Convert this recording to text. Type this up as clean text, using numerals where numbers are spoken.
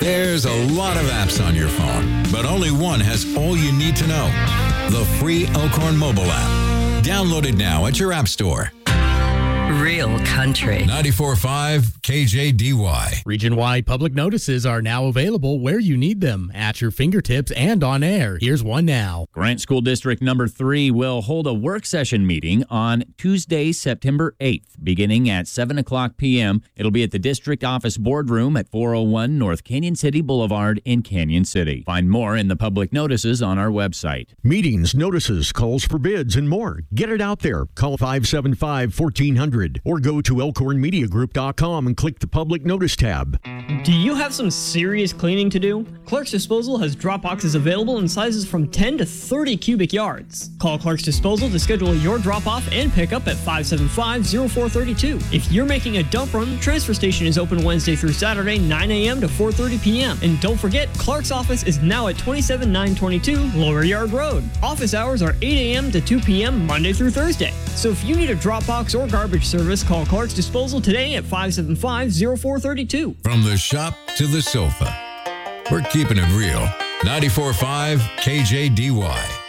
There's a lot of apps on your phone, but only one has all you need to know. The free Elkhorn mobile app. Download it now at your app store. Real country. 94.5 KJDY. Region-wide public notices are now available where you need them, at your fingertips and on air. Here's one now. Grant School District Number 3 will hold a work session meeting on Tuesday, September 8th, beginning at 7 o'clock p.m. It'll be at the district office boardroom at 401 North Canyon City Boulevard in Canyon City. Find more in the public notices on our website. Meetings, notices, calls for bids, and more. Get it out there. Call 575-1400 or go to elkhornmediagroup.com and click the public notice tab. Do you have some serious cleaning to do? Clark's Disposal has drop boxes available in sizes from 10 to 30 cubic yards. Call Clark's Disposal to schedule your drop-off and pickup at 575-0432. If you're making a dump run, the transfer station is open Wednesday through Saturday, 9 a.m. to 4:30 p.m. And don't forget, Clark's office is now at 27922 Lower Yard Road. Office hours are 8 a.m. to 2 p.m. Monday through Thursday. So if you need a drop box or garbage service, call Clark's Disposal today at 575-0432. From the shop to the sofa, we're keeping it real. 94.5 KJDY.